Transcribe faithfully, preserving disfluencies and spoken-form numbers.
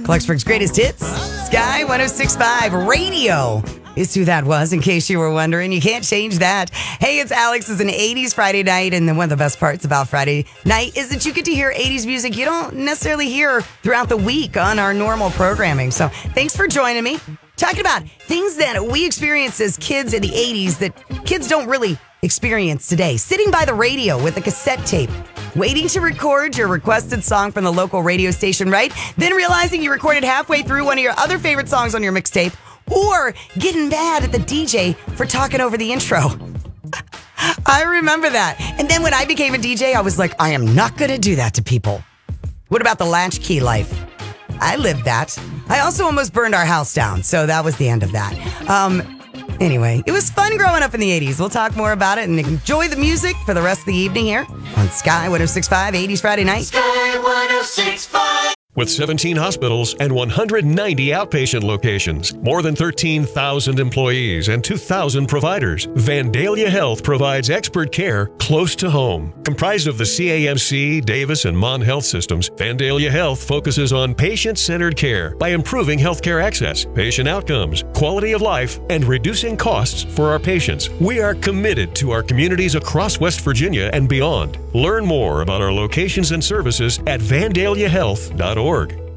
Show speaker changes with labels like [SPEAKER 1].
[SPEAKER 1] Clarksburg's greatest hits, Sky one oh six point five Radio is who that was, in case you were wondering. You can't change that. Hey, it's Alex. It's an eighties Friday night, and then one of the best parts about Friday night is that you get to hear eighties music you don't necessarily hear throughout the week on our normal programming. So thanks for joining me. Talking about things that we experienced as kids in the eighties that kids don't really experience today. Sitting by the radio with a cassette tape, waiting to record your requested song from the local radio station, right? Then realizing you recorded halfway through one of your other favorite songs on your mixtape, or getting mad at the D J for talking over the intro. I remember that. And then when I became a D J, I was like, I am not going to do that to people. What about the latchkey life? I lived that. I also almost burned our house down, so that was the end of that. Um... Anyway, it was fun growing up in the eighties. We'll talk more about it and enjoy the music for the rest of the evening here on Sky one oh six point five, eighties Friday night.
[SPEAKER 2] Sky one oh six point five.
[SPEAKER 3] With seventeen hospitals and one hundred ninety outpatient locations, more than thirteen thousand employees and two thousand providers, Vandalia Health provides expert care close to home. Comprised of the C A M C, Davis, and Mon Health systems, Vandalia Health focuses on patient-centered care by improving healthcare access, patient outcomes, quality of life, and reducing costs for our patients. We are committed to our communities across West Virginia and beyond. Learn more about our locations and services at vandalia health dot org.